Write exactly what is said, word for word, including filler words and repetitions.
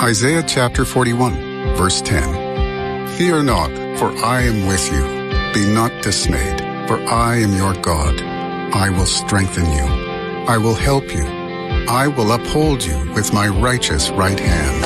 Isaiah chapter forty-one, verse ten. Fear not, for I am with you. Be not dismayed, for I am your God. I will strengthen you. I will help you. I will uphold you with my righteous right hand.